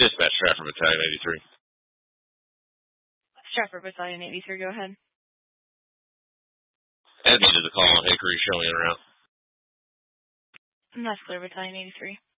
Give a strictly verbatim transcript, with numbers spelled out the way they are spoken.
Dispatch Stratford Battalion eighty-three. Stratford Battalion eighty-three, go ahead. Add me to the call on Hickory, show me en route. And that's clear, Battalion eighty-three.